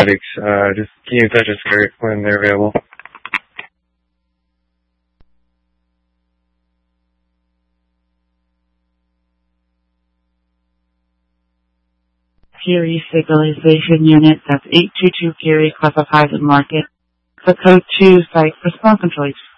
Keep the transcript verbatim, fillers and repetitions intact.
Uh, just can you touch us Gary when they're available? Curie Stabilization Unit, that's eight two two Curie, classified in market. The code two site for spawn control.